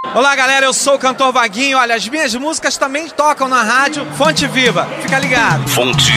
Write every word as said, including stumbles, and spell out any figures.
Olá galera, eu sou o cantor Vaguinho. Olha, as minhas músicas também tocam na rádio Fonte Viva. Fica ligado. Fonte